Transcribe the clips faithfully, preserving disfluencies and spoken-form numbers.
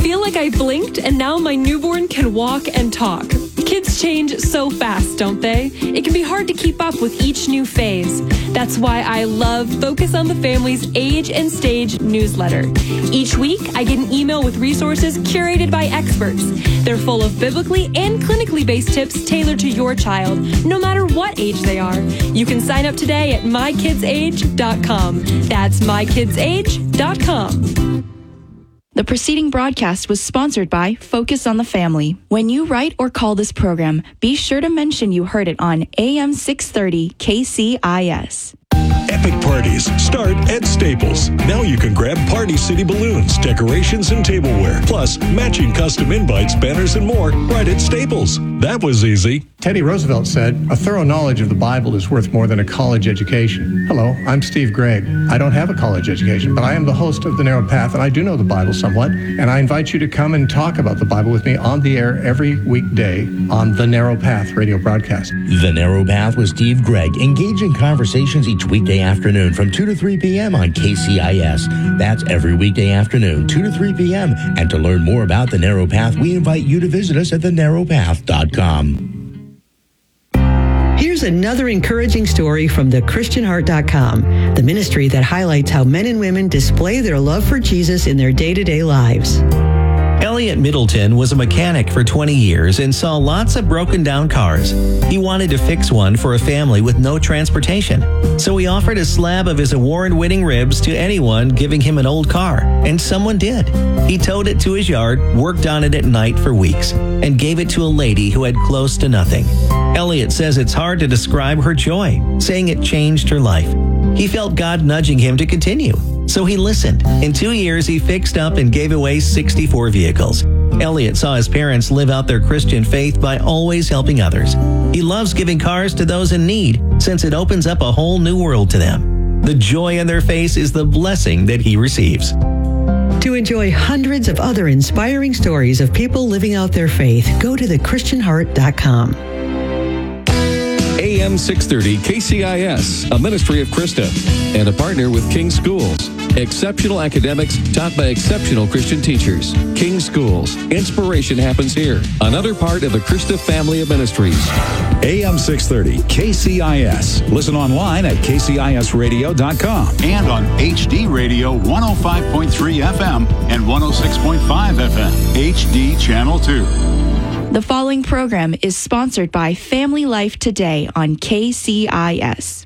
feel like I blinked and now my newborn can walk and talk. Kids change so fast, don't they? It can be hard to keep up with each new phase. That's why I love Focus on the Family's Age and Stage newsletter. Each week, I get an email with resources curated by experts. They're full of biblically and clinically based tips tailored to your child, no matter what age they are. You can sign up today at my kids age dot com. That's my kids age dot com. The preceding broadcast was sponsored by Focus on the Family. When you write or call this program, be sure to mention you heard it on A M six thirty K C I S. Epic parties start at Staples. Now you can grab Party City balloons, decorations, and tableware, plus matching custom invites, banners, and more right at Staples. That was easy. Teddy Roosevelt said, "A thorough knowledge of the Bible is worth more than a college education." Hello, I'm Steve Gregg. I don't have a college education, but I am the host of The Narrow Path, and I do know the Bible somewhat, and I invite you to come and talk about the Bible with me on the air every weekday on The Narrow Path radio broadcast. The Narrow Path with Steve Gregg. Engage in conversations each weekday afternoon from two to three p.m. on K C I S. That's every weekday afternoon, two to three p.m. And to learn more about The Narrow Path, we invite you to visit us at the narrow path dot com. Here's another encouraging story from the christian heart dot com, the ministry that highlights how men and women display their love for Jesus in their day-to-day lives. Elliot Middleton was a mechanic for twenty years and saw lots of broken down cars. He wanted to fix one for a family with no transportation. So he offered a slab of his award-winning ribs to anyone giving him an old car, and someone did. He towed it to his yard, worked on it at night for weeks, and gave it to a lady who had close to nothing. Elliot says it's hard to describe her joy, saying it changed her life. He felt God nudging him to continue, so he listened. In two years, he fixed up and gave away sixty-four vehicles. Elliot saw his parents live out their Christian faith by always helping others. He loves giving cars to those in need, since it opens up a whole new world to them. The joy on their face is the blessing that he receives. To enjoy hundreds of other inspiring stories of people living out their faith, go to the christian heart dot com. A M six thirty K C I S, a ministry of Krista, and a partner with King Schools. Exceptional academics taught by exceptional Christian teachers. King Schools. Inspiration happens here. Another part of the Krista family of ministries. A M six thirty K C I S. Listen online at k c i s radio dot com. And on H D Radio one oh five point three F M and one oh six point five F M. H D Channel two. The following program is sponsored by Family Life Today on K C I S.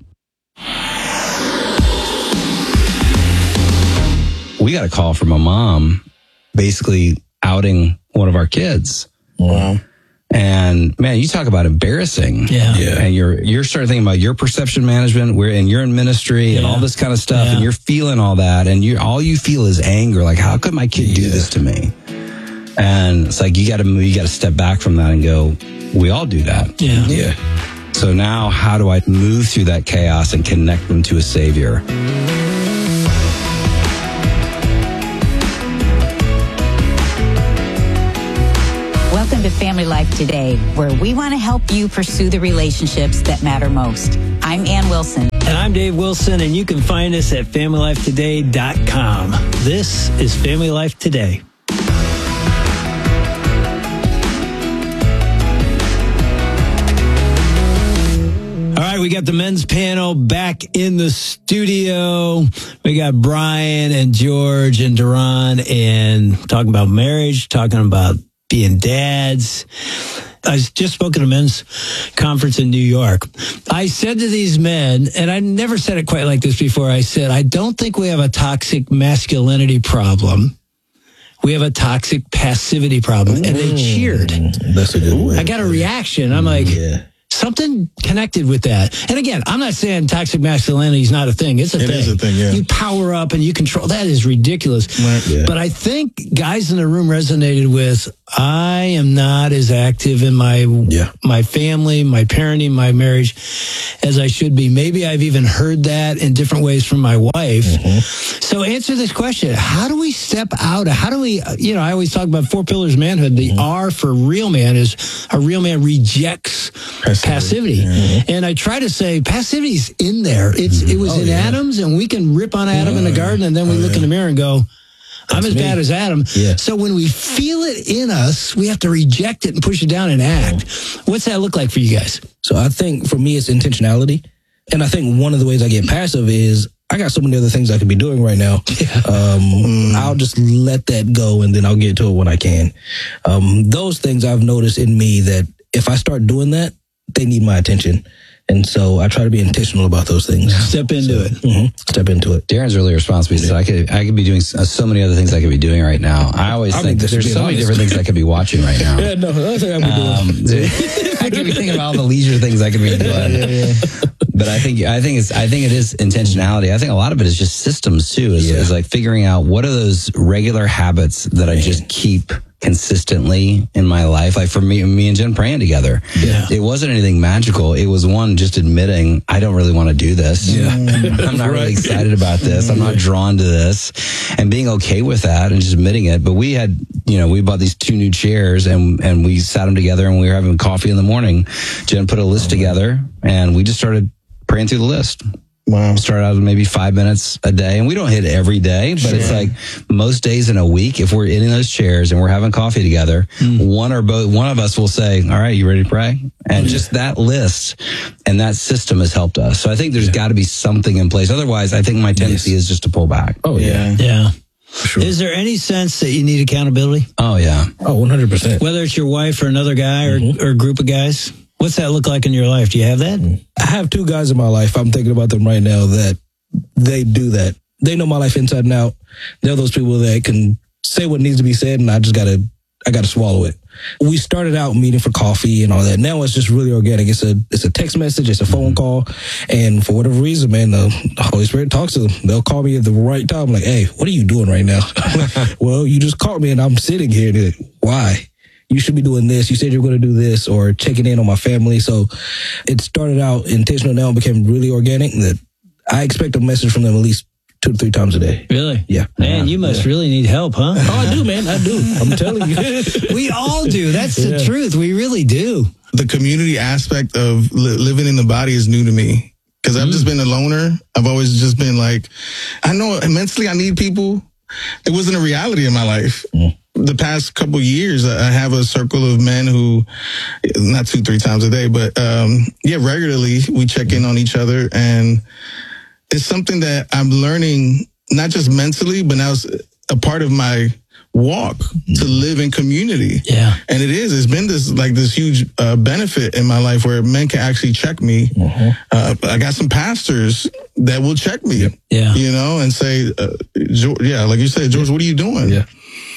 We got a call from a mom basically outing one of our kids. Wow. And man, you talk about embarrassing. Yeah. yeah. And you're you're starting thinking about your perception management, where and you're in ministry yeah. and all this kind of stuff, yeah. and you're feeling all that, and you all you feel is anger. Like, how could my kid yeah. do this to me? And it's like you got to move, you got to step back from that and go, we all do that. Yeah. Yeah. So now, how do I move through that chaos and connect them to a Savior? Welcome to Family Life Today, where we want to help you pursue the relationships that matter most. I'm Ann Wilson. And I'm Dave Wilson, and you can find us at family life today dot com. This is Family Life Today. All right, we got the men's panel back in the studio. We got Brian and George and Duran, and talking about marriage, talking about being dads. I just spoke at a men's conference in New York. I said to these men, and I never said it quite like this before, I said, I don't think we have a toxic masculinity problem. We have a toxic passivity problem. And they cheered. That's a good way. I got a reaction. I'm like, yeah. Something connected with that. And again, I'm not saying toxic masculinity is not a thing. It's a it thing. It is a thing, yeah. You power up and you control. That is ridiculous. Right, yeah. But I think guys in the room resonated with, I am not as active in my yeah. my family, my parenting, my marriage as I should be. Maybe I've even heard that in different ways from my wife. Mm-hmm. So answer this question. How do we step out? How do we, you know, I always talk about four pillars of manhood. The mm-hmm. R for real man is a real man rejects passivity. passivity. Mm-hmm. And I try to say passivity's in there. It's mm-hmm. It was oh, in yeah. Adam's, and we can rip on Adam oh, in the garden, and then we oh, look yeah. in the mirror and go, I'm as me. bad as Adam. Yeah. So when we feel it in us, we have to reject it and push it down and act. What's that look like for you guys? So I think for me, it's intentionality. And I think one of the ways I get passive is I got so many other things I could be doing right now. Yeah. Um, mm. I'll just let that go and then I'll get to it when I can. Um, those things I've noticed in me that if I start doing that, they need my attention. And so I try to be intentional about those things. Step into so, it. Mm-hmm, step into it. Darren's really responsible. He said, I could, I could be doing so many other things I could be doing right now. I always I think that there's so honest. many different things I could be watching right now. Yeah, no, that's what I could be um, doing. I could be thinking about all the leisure things I could be doing. Yeah, yeah. But I think, I think it's, I think it is intentionality. I think a lot of it is just systems too. Is, yeah. is like figuring out what are those regular habits that Man. I just keep consistently in my life. Like for me, me and Jen praying together. Yeah. It wasn't anything magical. It was one just admitting I don't really want to do this. Yeah. I'm not right. really excited about this. I'm not drawn to this, and being okay with that and just admitting it. But we had, you know, we bought these two new chairs and and we sat them together and we were having coffee in the morning. Jen put a list oh, together and we just started praying through the list. Wow. Start out with maybe five minutes a day. And we don't hit every day, but sure. it's like most days in a week, if we're in those chairs and we're having coffee together, mm. one or both, one of us will say, all right, you ready to pray? And oh, just yeah. that list and that system has helped us. So I think there's yeah. got to be something in place. Otherwise, I think my tendency yes. is just to pull back. Oh, yeah. Yeah. Sure. Is there any sense that you need accountability? Oh, yeah. Oh, one hundred percent. Whether it's your wife or another guy or, mm-hmm. or a group of guys? What's that look like in your life? Do you have that? I have two guys in my life. I'm thinking about them right now that they do that. They know my life inside and out. They're those people that can say what needs to be said, and I just gotta, I gotta swallow it. We started out meeting for coffee and all that. Now it's just really organic. It's a, it's a text message. It's a phone call. And for whatever reason, man, the Holy Spirit talks to them. They'll call me at the right time. Like, hey, what are you doing right now? Well, you just called me and I'm sitting here. And they're like, why? You should be doing this. You said you were going to do this, or checking in on my family. So it started out intentional. Now it became really organic. That I expect a message from them at least two to three times a day. Really? Yeah. Man, you must yeah. really need help, huh? Oh, I do, man. I do. I'm telling you. We all do. That's the yeah. truth. We really do. The community aspect of li- living in the body is new to me because I've mm. just been a loner. I've always just been like, I know immensely I need people. It wasn't a reality in my life. Mm. The past couple of years, I have a circle of men who, not two, three times a day, but um, yeah, regularly we check in on each other. And it's something that I'm learning, not just mentally, but now it's a part of my walk to live in community. Yeah. And it is, it's been this like this huge uh, benefit in my life where men can actually check me. Mm-hmm. Uh, I got some pastors that will check me, yeah. you know, and say, uh, George, yeah, like you said, George, what are you doing? Yeah.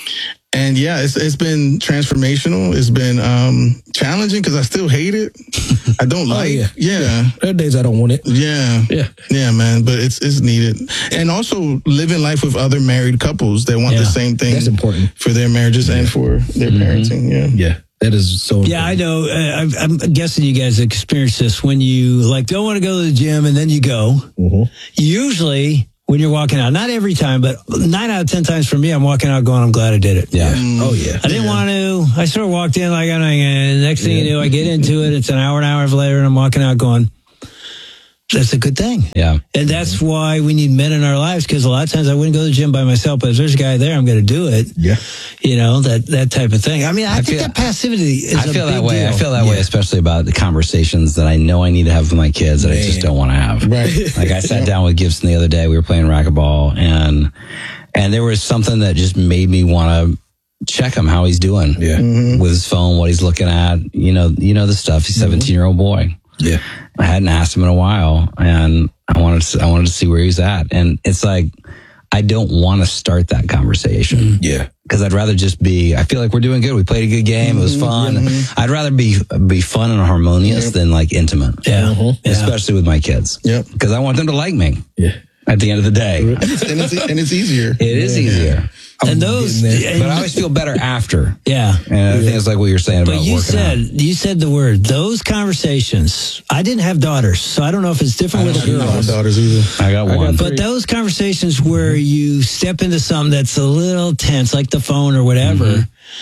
And yeah, it's it's been transformational. It's been um, challenging because I still hate it. I don't like it. Oh, yeah. Yeah. yeah. There are days I don't want it. Yeah. Yeah. Yeah, man. But it's it's needed. And also living life with other married couples that want yeah. the same thing. That's important. For their marriages yeah. and for their mm-hmm. parenting. Yeah. Yeah. That is so important. Yeah, I know. Uh, I'm guessing you guys experience this when you like don't want to go to the gym and then you go. Mm-hmm. Usually when you're walking out, not every time, but nine out of ten times for me, I'm walking out going, I'm glad I did it. Yeah. Mm. Oh, yeah. I didn't yeah. want to. I sort of walked in like, I'm like, and next thing yeah. you know, I get into it. It's an hour, an hour later, and I'm walking out going, that's a good thing. Yeah. And that's why we need men in our lives, because a lot of times I wouldn't go to the gym by myself, but if there's a guy there, I'm going to do it. Yeah. You know, that, that type of thing. I mean, I, I think feel, that passivity is I feel a that big way. deal. I feel that yeah. way, especially about the conversations that I know I need to have with my kids that Man. I just don't want to have. Right. Like I sat down with Gibson the other day. We were playing racquetball, and and there was something that just made me want to check him how he's doing. Yeah. Mm-hmm. With his phone, what he's looking at. You know, you know the stuff. He's a seventeen-year-old boy. Yeah. I hadn't asked him in a while, and I wanted to, I wanted to see where he's at. And it's like, I don't want to start that conversation. Mm, yeah. Because I'd rather just be, I feel like we're doing good. We played a good game. Mm-hmm, it was fun. Mm-hmm. I'd rather be be fun and harmonious yep. than like intimate. Yeah. Mm-hmm. Especially yeah. with my kids. Yep. Because I want them to like me. Yeah. At the end of the day. And it's, and it's, and it's easier. It is yeah. easier. And those, but I always feel better after. Yeah. And I think it's like what you're saying about But you working said, out. you said the word, those conversations. I didn't have daughters, so I don't know if it's different I with don't girls. have daughters either. I got one. I got but those conversations where you step into something that's a little tense, like the phone or whatever, mm-hmm.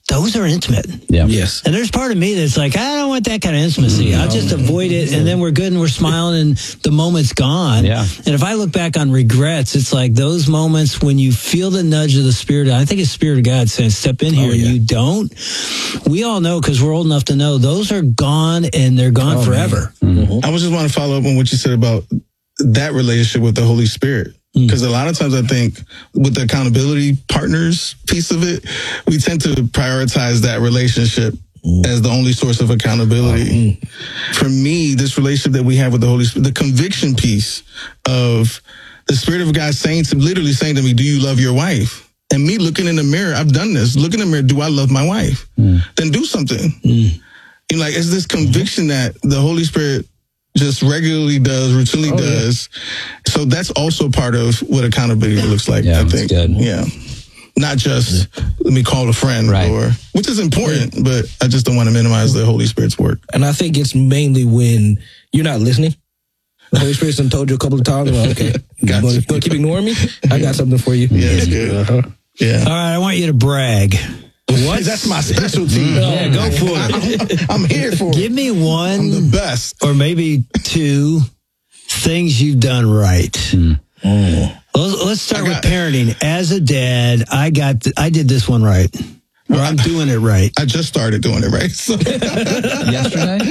those are intimate. Yeah. Yes. And there's part of me that's like, I don't want that kind of intimacy. I'll just avoid it, and then we're good and we're smiling and the moment's gone. Yeah. And if I look back on regrets, it's like those moments when you feel the nudge of the Spirit. I think it's Spirit of God saying, step in here, Oh, yeah. and you don't. We all know, because we're old enough to know, those are gone and they're gone Oh, forever. Mm-hmm. I was just want to follow up on what you said about that relationship with the Holy Spirit. Because a lot of times I think with the accountability partners piece of it, we tend to prioritize that relationship mm. as the only source of accountability. Mm. For me, this relationship that we have with the Holy Spirit, the conviction piece of the Spirit of God saying to, literally saying to me, do you love your wife? And me looking in the mirror, I've done this, look in the mirror, do I love my wife? Mm. Then do something. Mm. You know, like, it's this conviction that the Holy Spirit just regularly does, routinely oh, does. Yeah. So that's also part of what accountability looks like, yeah, I think. Good. Yeah. Not just, let me call a friend, right. or which is important, yeah. but I just don't want to minimize the Holy Spirit's work. And I think it's mainly when you're not listening. The Holy Spirit's done told you a couple of times, well, okay, you're going to keep ignoring me? I got something for you. Yeah, that's good. Uh-huh. Yeah. All right, I want you to brag. What? That's my specialty. Mm. Yeah, go for it. I'm, I'm here for Give it. me one. I'm the best. Or maybe two things you've done right. Mm. Oh. Let's, let's start got, with parenting. As a dad, I got, th- I did this one right. Or I'm doing it right. I just started doing it right. So. Yesterday?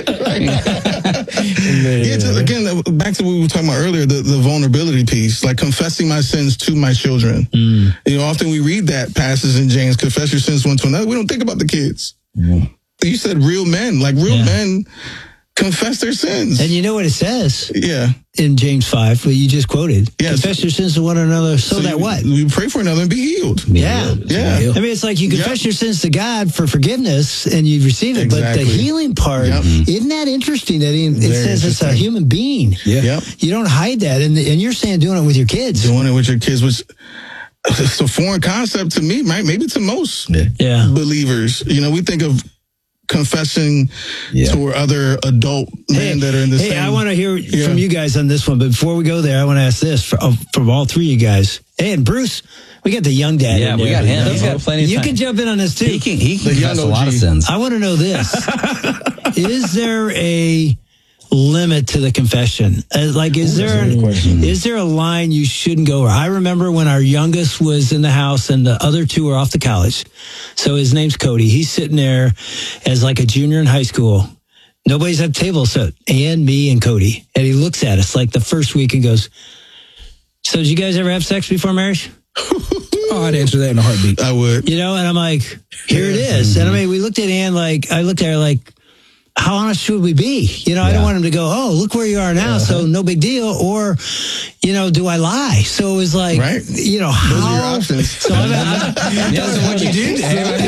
Yeah, just, again, back to what we were talking about earlier, the, the vulnerability piece, like confessing my sins to my children. Mm. You know, often we read that passage in James, confess your sins one to another. We don't think about the kids. Mm. You said real men, like real yeah. men confess their sins. And you know what it says? Yeah. In James five, what you just quoted. Yes. Confess your sins to one another so, so that you, what? We pray for another and be healed. Yeah. Yeah. I mean, it's like you confess yep. your sins to God for forgiveness and you receive it. Exactly. But the healing part, yep. isn't that interesting that it, it says it's a human being? Yeah. Yep. You don't hide that. And, and you're saying doing it with your kids. Doing it with your kids, which it's a foreign concept to me, right? Maybe to most yeah. believers. You know, we think of confessing yeah. to other adult men hey, that are in the hey, same. Hey, I want to hear yeah. from you guys on this one, but before we go there, I want to ask this for, uh, from all three of you guys. Hey, and Bruce, we got the young dad. Yeah, in we there. got him. He's got plenty of You time. can jump in on this too. He can, he can confess a lot of sins. I want to know this. Is there a limit to the confession? Uh, like, is Ooh, there an, is there a line you shouldn't go over? I remember when our youngest was in the house and the other two were off to college. So his name's Cody. He's sitting there as like a junior in high school. Nobody's at the table, so and me and Cody. And he looks at us like the first week and goes, "So did you guys ever have sex before marriage?" Oh, I'd answer that in a heartbeat. I would. You know, and I'm like, here yeah. it is. Mm-hmm. And I mean, we looked at Ann like, I looked at her like, how honest should we be? You know, yeah. I don't want him to go, oh, look where you are now, uh-huh. so no big deal. Or, you know, do I lie? So it was like, right. you know, how? Those are your options. So I'm, I'm, yeah, so what you do,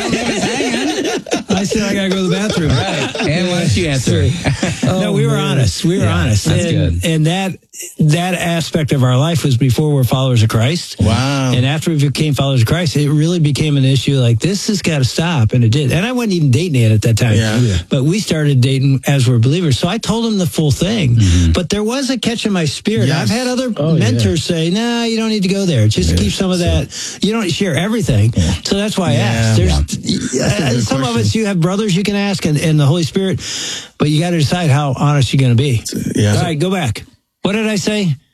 I said I got to go to the bathroom. Right. And why don't you answer? oh, no, we were man. honest. We were yeah, honest. That's and, good. And that, that aspect of our life was before we were followers of Christ. Wow. And after we became followers of Christ, it really became an issue like, this has got to stop. And it did. And I wasn't even dating Ann at that time. Yeah. Yeah. But we started dating as we're believers. So I told him the full thing. Mm-hmm. But there was a catch in my spirit. Yes. I've had other oh, mentors yeah. say, no, nah, you don't need to go there. Just yes. keep some of that. You don't share everything. Yeah. So that's why I yeah. asked. There's yeah. uh, Some question. of us, you have brothers you can ask and, and the Holy Spirit, but you got to decide how honest you're going to be. Yeah. All right, go back. What did I say?